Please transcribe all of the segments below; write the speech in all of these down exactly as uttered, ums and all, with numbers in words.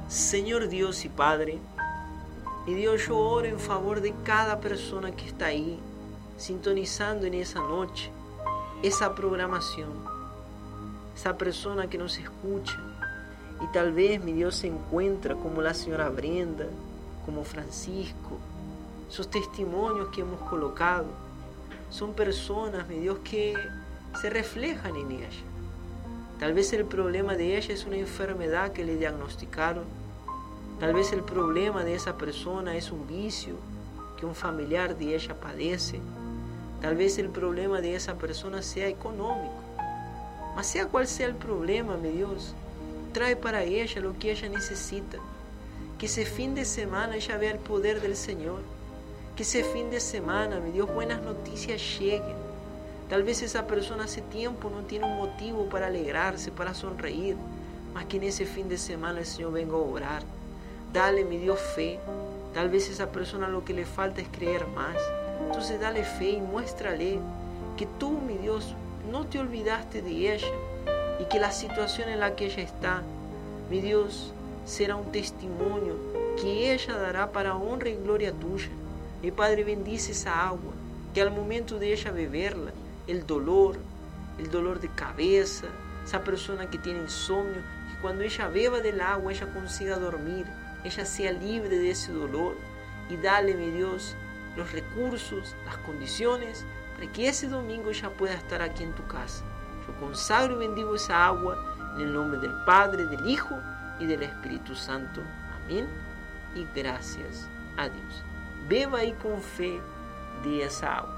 Señor Dios y Padre, y Dios, yo oro en favor de cada persona que está ahí, sintonizando en esa noche, esa programación, esa persona que nos escucha, y tal vez, mi Dios, se encuentra como la señora Brenda, como Francisco. Esos testimonios que hemos colocado son personas, mi Dios, que se reflejan en ella. Tal vez el problema de ella es una enfermedad que le diagnosticaron. Tal vez el problema de esa persona es un vicio que un familiar de ella padece. Tal vez el problema de esa persona sea económico. Mas sea cual sea el problema, mi Dios, trae para ella lo que ella necesita. Que ese fin de semana ella vea el poder del Señor. Que ese fin de semana, mi Dios, buenas noticias lleguen. Tal vez esa persona hace tiempo no tiene un motivo para alegrarse, para sonreír, más que en ese fin de semana el Señor venga a obrar. Dale, mi Dios, fe. Tal vez esa persona lo que le falta es creer más. Entonces dale fe y muéstrale que tú, mi Dios, no te olvidaste de ella y que la situación en la que ella está, mi Dios, será un testimonio que ella dará para honra y gloria tuya. Mi Padre, bendice esa agua, que al momento de ella beberla, el dolor, el dolor de cabeza, esa persona que tiene insomnio, que cuando ella beba del agua, ella consiga dormir, ella sea libre de ese dolor. Y dale, mi Dios, los recursos, las condiciones, para que ese domingo ella pueda estar aquí en tu casa. Yo consagro y bendigo esa agua en el nombre del Padre, del Hijo y del Espíritu Santo. Amén. Y gracias a Dios. Beba ahí con fe de esa agua.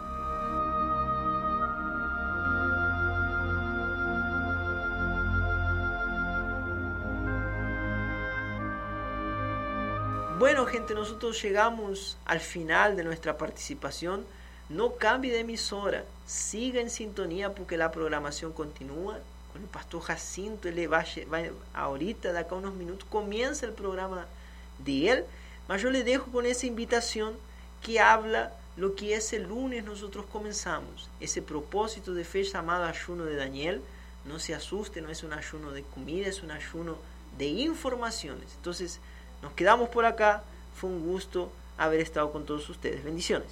Bueno, gente, nosotros llegamos al final de nuestra participación. No cambie de emisora, siga en sintonía porque la programación continúa con el pastor Jacinto. Él va, va ahorita, de acá a unos minutos, comienza el programa de él. Mas yo le dejo con esa invitación que habla lo que ese lunes nosotros comenzamos. Ese propósito de fe llamado ayuno de Daniel. No se asuste, no es un ayuno de comida, es un ayuno de informaciones. Entonces, nos quedamos por acá. Fue un gusto haber estado con todos ustedes. Bendiciones.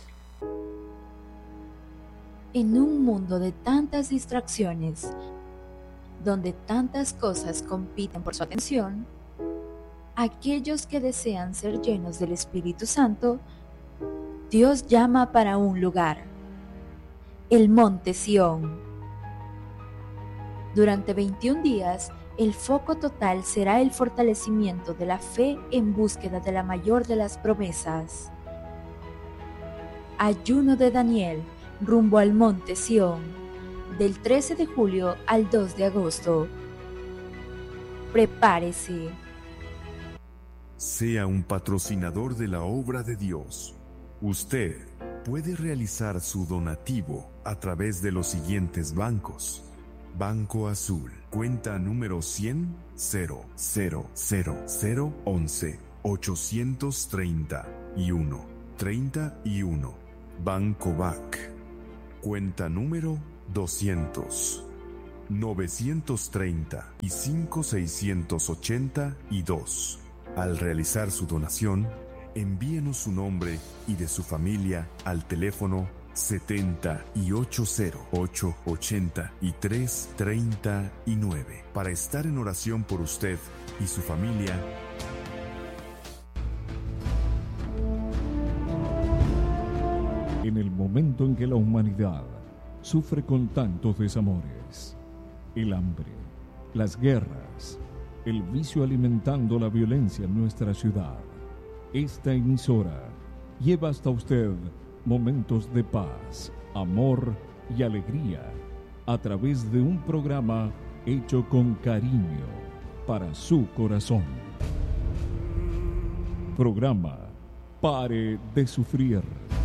En un mundo de tantas distracciones, donde tantas cosas compiten por su atención, aquellos que desean ser llenos del Espíritu Santo, Dios llama para un lugar, el Monte Sión. Durante veintiún días, el foco total será el fortalecimiento de la fe en búsqueda de la mayor de las promesas. Ayuno de Daniel, rumbo al Monte Sión, del trece de julio al dos de agosto. Prepárese. Sea un patrocinador de la obra de Dios. Usted puede realizar su donativo a través de los siguientes bancos. Banco Azul, cuenta número cien, cero, cero, cero, cero, once, ochocientos treinta y uno, treinta y uno. Banco B A C, cuenta número doscientos, novecientos treinta y cinco, seiscientos ochenta y dos. Al realizar su donación, envíenos su nombre y de su familia al teléfono setenta y ocho cero ocho ochenta y tres treinta y nueve para estar en oración por usted y su familia. En el momento en que la humanidad sufre con tantos desamores, el hambre, las guerras, el vicio alimentando la violencia en nuestra ciudad, esta emisora lleva hasta usted momentos de paz, amor y alegría a través de un programa hecho con cariño para su corazón. Programa Pare de Sufrir.